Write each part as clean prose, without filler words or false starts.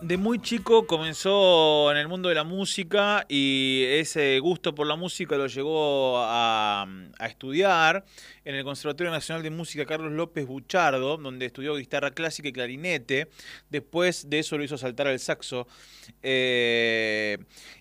De muy chico comenzó en el mundo de la música y ese gusto por la música lo llevó a estudiar en el Conservatorio Nacional de Música Carlos López Buchardo, donde estudió guitarra clásica y clarinete. Después de eso lo hizo saltar al saxo. Eh,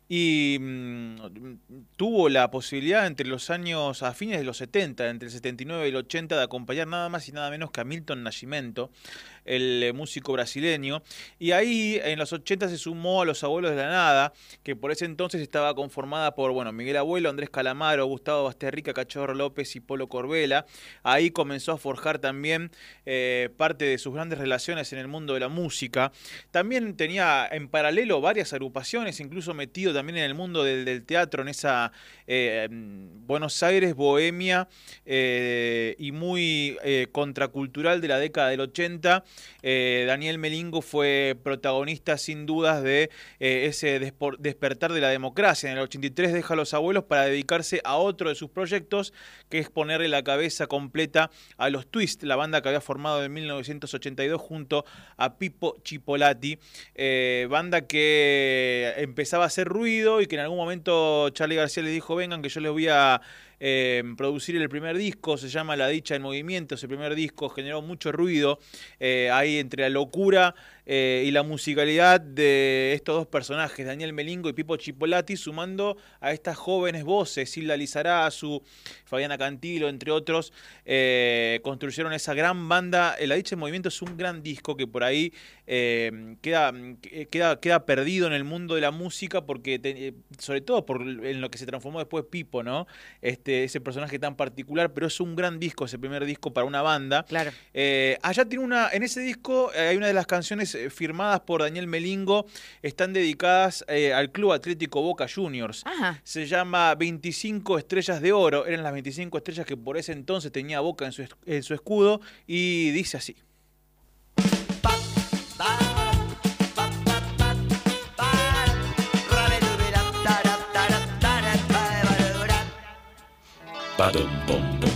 Tuvo la posibilidad entre los años, a fines de los 70, entre el 79 y el 80, de acompañar nada más y nada menos que a Milton Nascimento, el músico brasileño. Y ahí en los 80 se sumó a Los Abuelos de la Nada, que por ese entonces estaba conformada por Miguel Abuelo, Andrés Calamaro, Gustavo Basterrica, Cachorro López y Polo Corbella. Ahí comenzó a forjar también parte de sus grandes relaciones en el mundo de la música. También tenía en paralelo varias agrupaciones, incluso metido también en el mundo del teatro, en esa Buenos Aires bohemia y muy contracultural de la década del 80. Daniel Melingo fue protagonista sin dudas de ese despertar de la democracia. En el 83 deja a Los Abuelos para dedicarse a otro de sus proyectos, que es ponerle la cabeza completa a los Twist, la banda que había formado en 1982 junto a Pipo Chipolati, banda que empezaba a hacer ruido y que en algún momento Charly García le dijo: vengan que yo les voy a producir el primer disco. Se llama La Dicha en Movimiento. Ese primer disco generó mucho ruido ahí entre la locura y la musicalidad de estos dos personajes, Daniel Melingo y Pipo Chipolati, sumando a estas jóvenes voces, Silda Lizarazu, Fabiana Cantilo, entre otros, construyeron esa gran banda. La Dicha en Movimiento es un gran disco que por ahí queda perdido en el mundo de la música, porque sobre todo en lo que se transformó después Pipo, ¿no? Ese personaje tan particular, pero es un gran disco, ese primer disco para una banda. Claro. Allá tiene en ese disco hay una de las canciones firmadas por Daniel Melingo, están dedicadas al Club Atlético Boca Juniors. Ajá. Se llama 25 Estrellas de Oro, eran las 25 estrellas que por ese entonces tenía Boca en su escudo, y dice así. Badum, bum, bum.